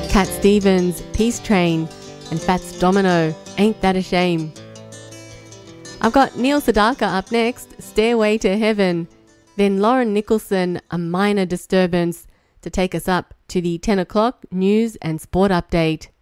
Cat Stevens, Peace Train, and Fats Domino, Ain't That a Shame. I've got Neil Sedaka up next, Stairway to Heaven. Then Lauren Nicholson, A Minor Disturbance, to take us up to the 10 o'clock news and sport update.